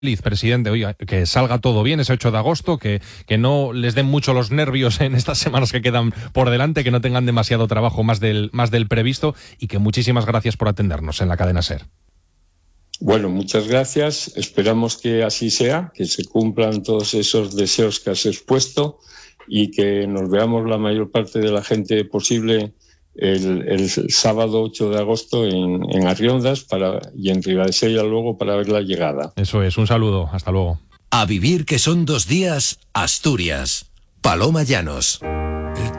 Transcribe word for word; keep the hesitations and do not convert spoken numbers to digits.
Feliz, presidente, oiga, que salga todo bien ese ocho de agosto, que, que no les den mucho los nervios en estas semanas que quedan por delante, que no tengan demasiado trabajo más del, más del previsto, y que muchísimas gracias por atendernos en la cadena SER. Bueno, muchas gracias. Esperamos que así sea, que se cumplan todos esos deseos que has expuesto y que nos veamos la mayor parte de la gente posible el, el sábado ocho de agosto en, en Arriondas para, y en Ribadesella luego para ver la llegada. Eso es, un saludo, hasta luego. A vivir que son dos días, Asturias. Paloma Llanos.